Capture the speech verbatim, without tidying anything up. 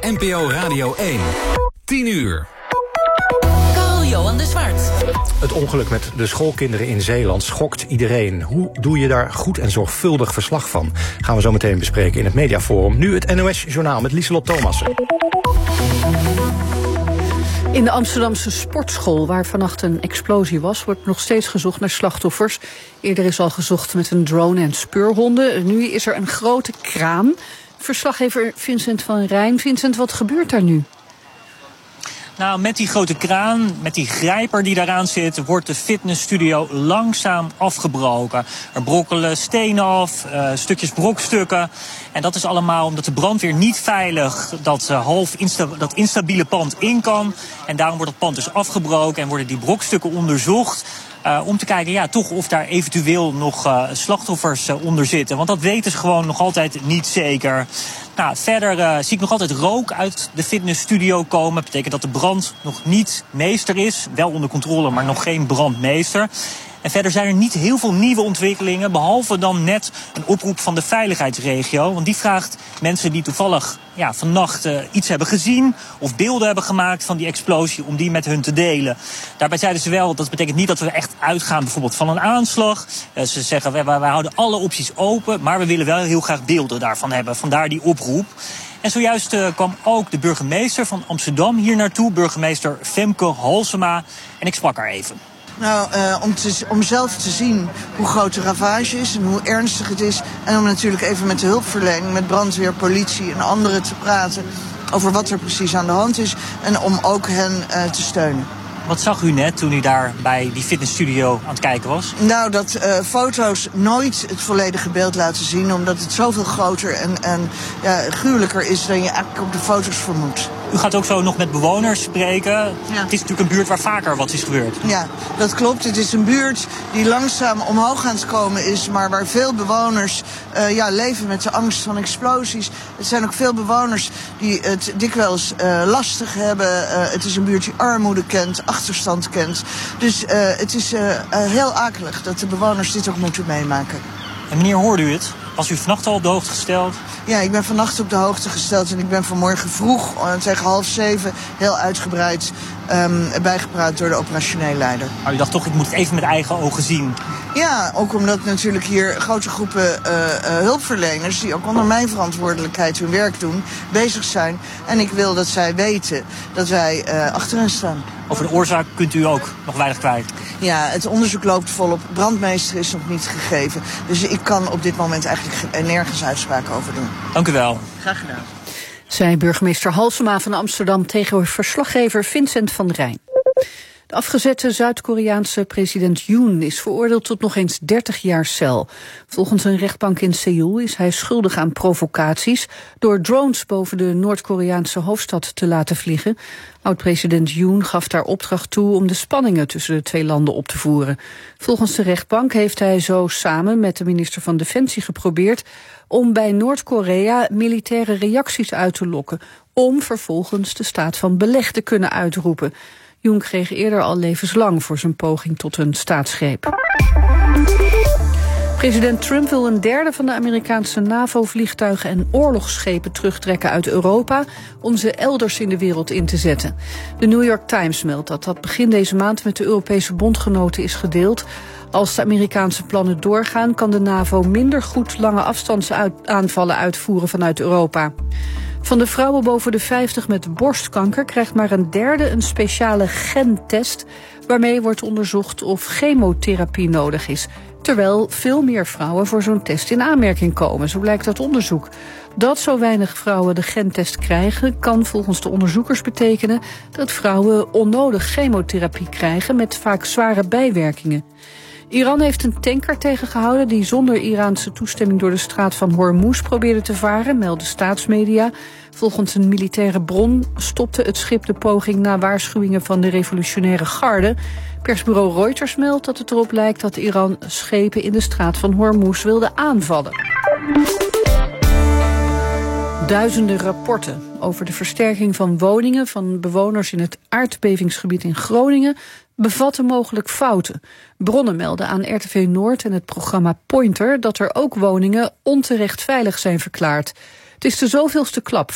N P O Radio één. tien uur. Carl-Johan de Zwart. Het ongeluk met de schoolkinderen in Zeeland schokt iedereen. Hoe doe je daar goed en zorgvuldig verslag van? Gaan we zo meteen bespreken in het Mediaforum. Nu het N O S-journaal met Lieselot Thomassen. In de Amsterdamse sportschool, waar vannacht een explosie was, wordt nog steeds gezocht naar slachtoffers. Eerder is al gezocht met een drone en speurhonden. Nu is er een grote kraan. Verslaggever Vincent van Rijn. Vincent, wat gebeurt daar nu? Nou, met die grote kraan, met die grijper die daaraan zit, wordt de fitnessstudio langzaam afgebroken. Er brokkelen stenen af, uh, stukjes brokstukken. En dat is allemaal omdat de brandweer niet veilig dat uh, half insta- dat instabiele pand in kan. En daarom wordt het pand dus afgebroken en worden die brokstukken onderzocht. Uh, om te kijken, ja, toch of daar eventueel nog uh, slachtoffers uh, onder zitten. Want dat weten ze gewoon nog altijd niet zeker. Nou, verder uh, zie ik nog altijd rook uit de fitnessstudio komen. Dat betekent dat de brand nog niet meester is. Wel onder controle, maar nog geen brandmeester. En verder zijn er niet heel veel nieuwe ontwikkelingen, behalve dan net een oproep van de veiligheidsregio. Want die vraagt mensen die toevallig ja, vannacht uh, iets hebben gezien of beelden hebben gemaakt van die explosie, om die met hun te delen. Daarbij zeiden ze wel, dat betekent niet dat we echt uitgaan bijvoorbeeld van een aanslag. Uh, ze zeggen, wij, wij houden alle opties open, maar we willen wel heel graag beelden daarvan hebben. Vandaar die oproep. En zojuist uh, kwam ook de burgemeester van Amsterdam hier naartoe, burgemeester Femke Halsema. En ik sprak haar even. Nou, uh, om, te, om zelf te zien hoe groot de ravage is en hoe ernstig het is. En om natuurlijk even met de hulpverlening, met brandweer, politie en anderen te praten over wat er precies aan de hand is. En om ook hen uh, te steunen. Wat zag u net toen u daar bij die fitnessstudio aan het kijken was? Nou, dat uh, foto's nooit het volledige beeld laten zien, omdat het zoveel groter en, en ja, gruwelijker is dan je eigenlijk op de foto's vermoedt. U gaat ook zo nog met bewoners spreken. Ja. Het is natuurlijk een buurt waar vaker wat is gebeurd. Ja, dat klopt. Het is een buurt die langzaam omhoog aan het komen is, maar waar veel bewoners uh, ja, leven met de angst van explosies. Het zijn ook veel bewoners die het dikwijls uh, lastig hebben. Uh, het is een buurt die armoede kent, achterstand kent. Dus uh, het is uh, uh, heel akelig dat de bewoners dit ook moeten meemaken. En wanneer hoorde u het? Was u vannacht al op de hoogte gesteld? Ja, ik ben vannacht op de hoogte gesteld en ik ben vanmorgen vroeg, uh, tegen half zeven, heel uitgebreid um, bijgepraat door de operationeel leider. Maar u dacht toch, ik moet het even met eigen ogen zien? Ja, ook omdat natuurlijk hier grote groepen uh, uh, hulpverleners, die ook onder mijn verantwoordelijkheid hun werk doen, bezig zijn. En ik wil dat zij weten dat wij uh, achter hen staan. Over de oorzaak kunt u ook nog weinig kwijt? Ja, het onderzoek loopt volop. Brandmeester is nog niet gegeven. Dus ik kan op dit moment eigenlijk nergens uitspraken over doen. Dank u wel. Graag gedaan. Zei burgemeester Halsema van Amsterdam tegen verslaggever Vincent van Rijn. De afgezette Zuid-Koreaanse president Yoon is veroordeeld tot nog eens dertig jaar cel. Volgens een rechtbank in Seoul is hij schuldig aan provocaties door drones boven de Noord-Koreaanse hoofdstad te laten vliegen. Oud-president Yoon gaf daar opdracht toe om de spanningen tussen de twee landen op te voeren. Volgens de rechtbank heeft hij zo samen met de minister van Defensie geprobeerd om bij Noord-Korea militaire reacties uit te lokken, om vervolgens de staat van beleg te kunnen uitroepen. Yoon kreeg eerder al levenslang voor zijn poging tot een staatsgreep. President Trump wil een derde van de Amerikaanse NAVO-vliegtuigen en oorlogsschepen terugtrekken uit Europa om ze elders in de wereld in te zetten. De New York Times meldt dat dat begin deze maand met de Europese bondgenoten is gedeeld. Als de Amerikaanse plannen doorgaan, kan de NAVO minder goed lange afstandsaanvallen uitvoeren vanuit Europa. Van de vrouwen boven de vijftig met borstkanker krijgt maar een derde een speciale gentest, waarmee wordt onderzocht of chemotherapie nodig is. Terwijl veel meer vrouwen voor zo'n test in aanmerking komen, zo blijkt uit onderzoek. Dat zo weinig vrouwen de gentest krijgen, kan volgens de onderzoekers betekenen dat vrouwen onnodig chemotherapie krijgen met vaak zware bijwerkingen. Iran heeft een tanker tegengehouden die zonder Iraanse toestemming door de straat van Hormuz probeerde te varen, melden staatsmedia. Volgens een militaire bron stopte het schip de poging na waarschuwingen van de revolutionaire garde. Persbureau Reuters meldt dat het erop lijkt dat Iran schepen in de straat van Hormuz wilde aanvallen. Duizenden rapporten over de versterking van woningen van bewoners in het aardbevingsgebied in Groningen bevatten mogelijk fouten. Bronnen melden aan R T V Noord en het programma Pointer dat er ook woningen onterecht veilig zijn verklaard. Het is de zoveelste klap